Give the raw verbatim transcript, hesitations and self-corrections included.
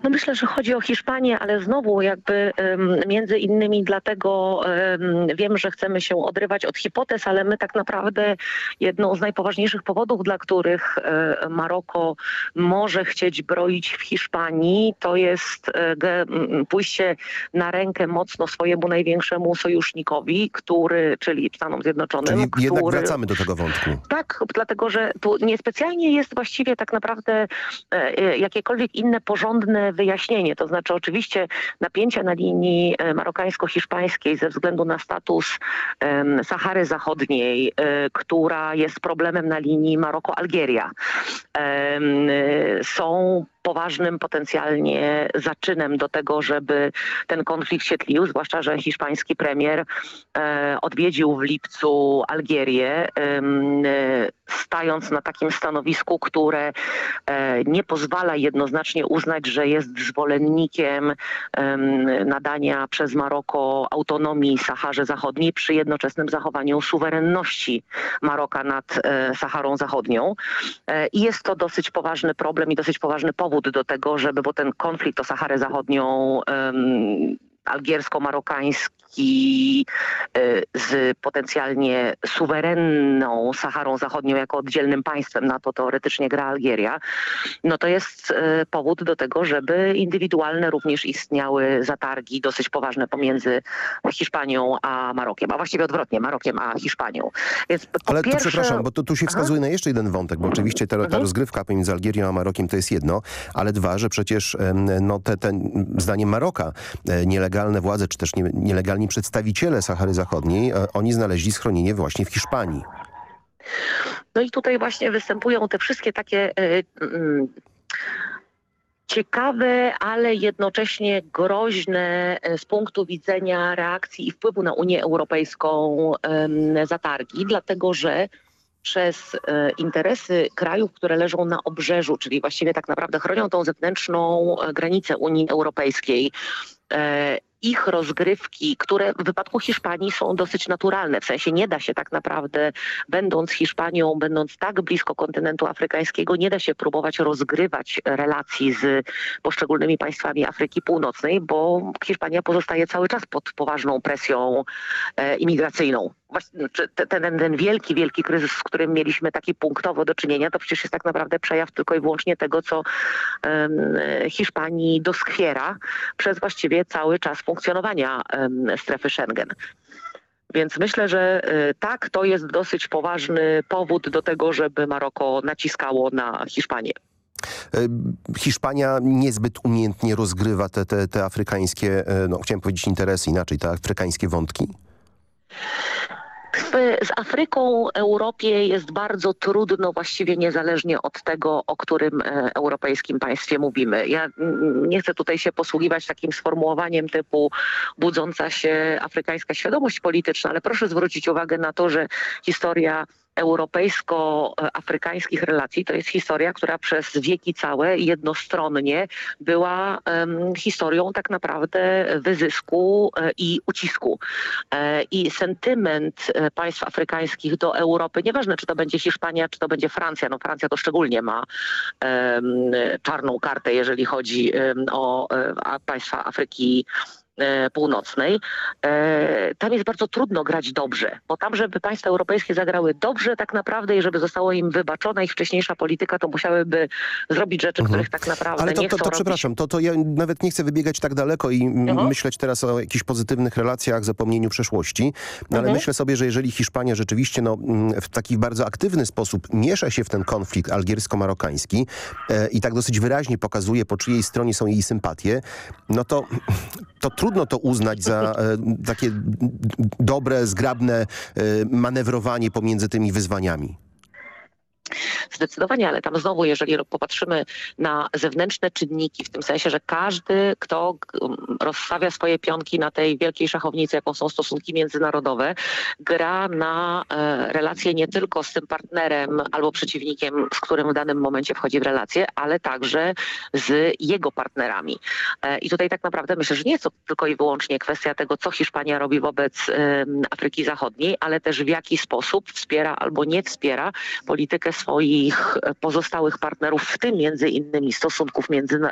No myślę, że chodzi o Hiszpanię, ale znowu jakby um, między innymi dlatego um, wiem, że chcemy się odrywać od hipotez, ale my tak naprawdę jedną z najpoważniejszych powodów, dla których e, Maroko może chcieć broić w Hiszpanii, to jest e, ge, pójście na rękę mocno swojemu największemu sojusznikowi, który, czyli Stanom Zjednoczonym. Czyli który, jednak wracamy do tego wątku. Tak, dlatego że tu niespecjalnie jest właściwie tak naprawdę e, jakiekolwiek inne porządne wyjaśnienie. To znaczy oczywiście napięcia na linii e, marokańsko-hiszpańskiej ze względu na status e, Sahary Zachodniej, e, która jest problemem na linii Maroko-Algieria, e, są poważnym potencjalnie zaczynem do tego, żeby ten konflikt się tlił, zwłaszcza że hiszpański premier e, odwiedził w lipcu Algierię, e, stając na takim stanowisku, które e, nie pozwala jednoznacznie uznać, że jest zwolennikiem e, nadania przez Maroko autonomii Saharze Zachodniej przy jednoczesnym zachowaniu suwerenności Maroka nad e, Saharą Zachodnią. E, I jest to dosyć poważny problem i dosyć poważny powód do tego, żeby, bo ten konflikt o Saharę Zachodnią um, algiersko-marokański y, z potencjalnie suwerenną Saharą Zachodnią jako oddzielnym państwem, na to teoretycznie gra Algieria, no to jest y, powód do tego, żeby indywidualne również istniały zatargi dosyć poważne pomiędzy Hiszpanią a Marokiem, a właściwie odwrotnie, Marokiem a Hiszpanią. Więc Ale pierwsze... to przepraszam, bo to, tu się wskazuje Aha. na jeszcze jeden wątek, bo oczywiście ta, ta rozgrywka pomiędzy Algierią a Marokiem to jest jedno, ale dwa, że przecież no, te, te, zdaniem Maroka nielegalne władze, czy też nie, nielegalni przedstawiciele Sahary Zachodniej, oni znaleźli schronienie właśnie w Hiszpanii. No i tutaj właśnie występują te wszystkie takie y, y, ciekawe, ale jednocześnie groźne z punktu widzenia reakcji i wpływu na Unię Europejską y, zatargi, dlatego że przez e, interesy krajów, które leżą na obrzeżu, czyli właściwie tak naprawdę chronią tą zewnętrzną e, granicę Unii Europejskiej, e, ich rozgrywki, które w wypadku Hiszpanii są dosyć naturalne. W sensie nie da się tak naprawdę, będąc Hiszpanią, będąc tak blisko kontynentu afrykańskiego, nie da się próbować rozgrywać relacji z poszczególnymi państwami Afryki Północnej, bo Hiszpania pozostaje cały czas pod poważną presją e, imigracyjną. Ten, ten, ten wielki, wielki kryzys, z którym mieliśmy taki punktowo do czynienia, to przecież jest tak naprawdę przejaw tylko i wyłącznie tego, co um, Hiszpanii doskwiera przez właściwie cały czas funkcjonowania um, strefy Schengen. Więc myślę, że y, tak, to jest dosyć poważny powód do tego, żeby Maroko naciskało na Hiszpanię. Hiszpania niezbyt umiejętnie rozgrywa te, te, te afrykańskie, no chciałem powiedzieć interesy inaczej, te afrykańskie wątki. Z Afryką Europie jest bardzo trudno, właściwie niezależnie od tego, o którym europejskim państwie mówimy. Ja nie chcę tutaj się posługiwać takim sformułowaniem typu budząca się afrykańska świadomość polityczna, ale proszę zwrócić uwagę na to, że historia europejsko-afrykańskich relacji to jest historia, która przez wieki całe jednostronnie była um, historią tak naprawdę wyzysku e, i ucisku. E, I sentyment e, państw afrykańskich do Europy, nieważne czy to będzie Hiszpania, czy to będzie Francja, no Francja to szczególnie ma e, czarną kartę, jeżeli chodzi e, o e, państwa Afryki Północnej, tam jest bardzo trudno grać dobrze, bo tam, żeby państwa europejskie zagrały dobrze tak naprawdę i żeby zostało im wybaczona ich wcześniejsza polityka, to musiałyby zrobić rzeczy, mhm. których tak naprawdę Ale to, nie to, chcą to, to przepraszam, to, to ja nawet nie chcę wybiegać tak daleko i mhm. myśleć teraz o jakichś pozytywnych relacjach, zapomnieniu przeszłości, no, ale mhm. myślę sobie, że jeżeli Hiszpania rzeczywiście no, w taki bardzo aktywny sposób miesza się w ten konflikt algiersko-marokański e, i tak dosyć wyraźnie pokazuje, po czyjej stronie są jej sympatie, no to, to trudno to uznać za e, takie dobre, zgrabne e, manewrowanie pomiędzy tymi wyzwaniami. Zdecydowanie, ale tam znowu, jeżeli popatrzymy na zewnętrzne czynniki, w tym sensie, że każdy, kto rozstawia swoje pionki na tej wielkiej szachownicy, jaką są stosunki międzynarodowe, gra na e, relacje nie tylko z tym partnerem albo przeciwnikiem, z którym w danym momencie wchodzi w relacje, ale także z jego partnerami. E, I tutaj tak naprawdę myślę, że nie jest to tylko i wyłącznie kwestia tego, co Hiszpania robi wobec e, Afryki Zachodniej, ale też w jaki sposób wspiera albo nie wspiera politykę swoich pozostałych partnerów, w tym między innymi stosunków między,